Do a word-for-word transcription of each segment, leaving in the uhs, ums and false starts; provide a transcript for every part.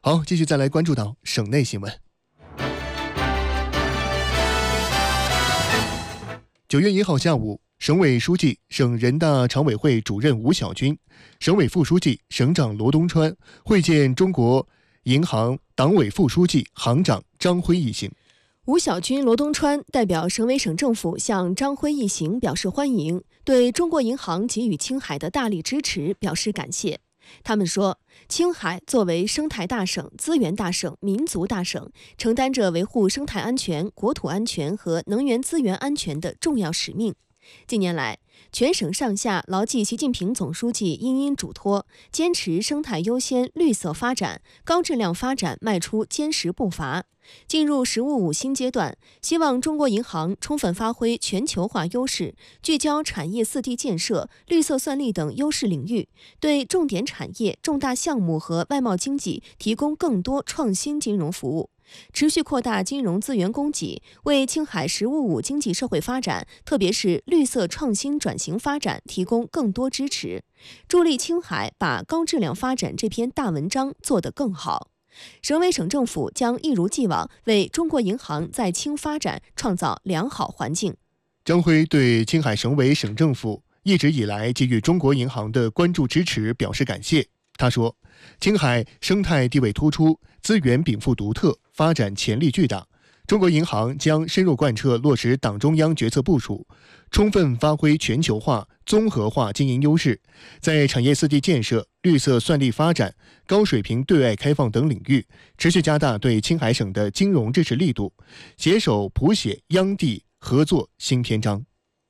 好，继续再来关注到省内新闻。九月一号下午，省委书记、省人大常委会主任吴晓军，省委副书记、省长罗东川会见中国银行党委副书记、行长张辉一行。 吴晓军、罗东川代表省委省政府向张辉一行表示欢迎，对中国银行给予青海的大力支持表示感谢。他们说，青海作为生态大省、资源大省、民族大省，承担着维护生态安全、国土安全和能源资源安全的重要使命。近年来，全省上下牢记习近平总书记殷殷嘱托，坚持生态优先、绿色发展、高质量发展迈出坚实步伐。进入“十五五”新阶段，希望中国银行充分发挥全球化优势，聚焦产业四 D 建设、绿色算力等优势领域，对重点产业、重大项目和外贸经济提供更多创新金融服务，持续扩大金融资源供给，为青海“十五五”经济社会发展，特别是绿色创新转型发展提供更多支持，助力青海把高质量发展这篇大文章做得更好。省委省政府将一如既往为中国银行在青发展创造良好环境。 张辉对青海省委省政府一直以来给予中国银行的关注支持表示感谢。他说，青海生态地位突出，资源禀赋独特，发展潜力巨大。中国银行将深入贯彻落实党中央决策部署，充分发挥全球化、综合化经营优势，在产业四 D 建设、绿色算力发展、高水平对外开放等领域，持续加大对青海省的金融支持力度，携手谱写央地合作新篇章。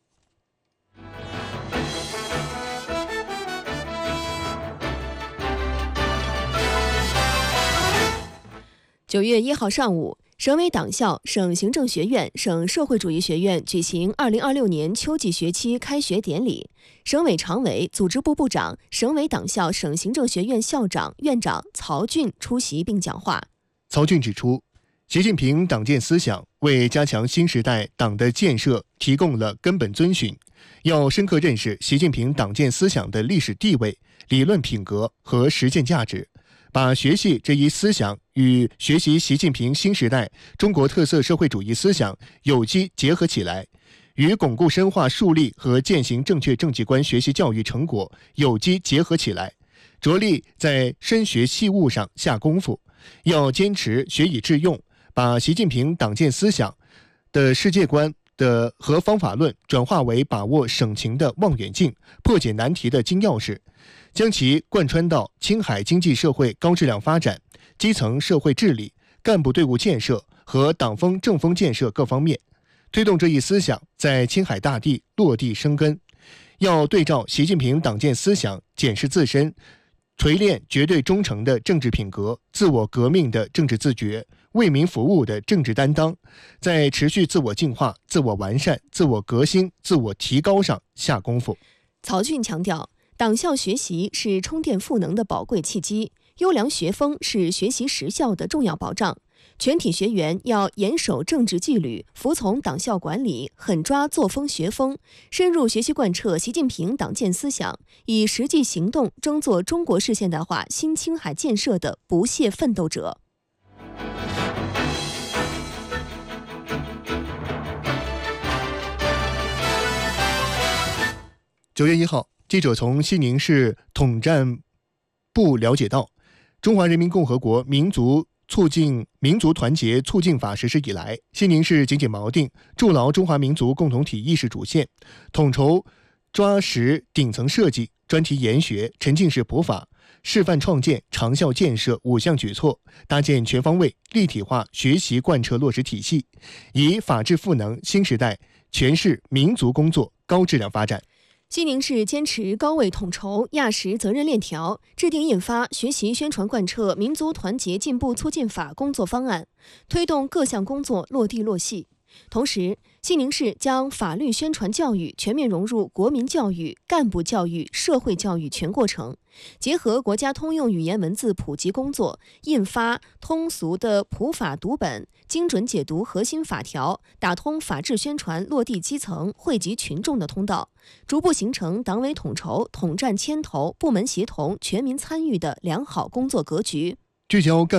九月一号上午，省委党校、省行政学院、省社会主义学院举行二零二六年秋季学期开学典礼。省委常委、组织部部长、省委党校、省行政学院校长、院长曹俊出席并讲话。 曹俊指出，习近平党建思想为加强新时代党的建设提供了根本遵循，要深刻认识习近平党建思想的历史地位、理论品格和实践价值，把学习这一思想与学习习近平新时代中国特色社会主义思想有机结合起来，与巩固深化树立和践行正确政绩观学习教育成果有机结合起来，着力在深学细悟上下功夫，要坚持学以致用，把习近平党建思想的世界观的和方法论转化为把握省情的望远镜、破解难题的金钥匙，将其贯穿到青海经济社会高质量发展、基层社会治理、干部队伍建设和党风政风建设各方面，推动这一思想在青海大地落地生根。要对照习近平党建思想检视自身，锤炼绝对忠诚的政治品格、自我革命的政治自觉、为民服务的政治担当，在持续自我进化、自我完善、自我革新、自我提高上下功夫。 曹俊强调，党校学习是充电赋能的宝贵契机，优良学风是学习实效的重要保障。全体学员要严守政治纪律，服从党校管理，狠抓作风学风，深入学习贯彻习近平党建思想，以实际行动争做中国式现代化新青海建设的不懈奋斗者。 九月一号，记者从西宁市统战部了解到，中华人民共和国民族促进民族团结促进法实施以来，西宁市紧紧锚定筑牢中华民族共同体意识主线，统筹抓实顶层设计、专题研学、沉浸式普法、示范创建、长效建设五项举措，搭建全方位立体化学习贯彻落实体系，以法治赋能新时代诠释民族工作高质量发展。 西宁市坚持高位统筹、压实责任链条，制定印发学习宣传贯彻民族团结进步促进法工作方案，推动各项工作落地落细。同时，西宁市将法律宣传教育全面融入国民教育、干部教育、社会教育全过程，结合国家通用语言文字普及工作，印发通俗的普法读本，精准解读核心法条，打通法治宣传落地基层、惠及群众的通道，逐步形成党委统筹、统战牵头、部门协同、全民参与的良好工作格局。 聚焦干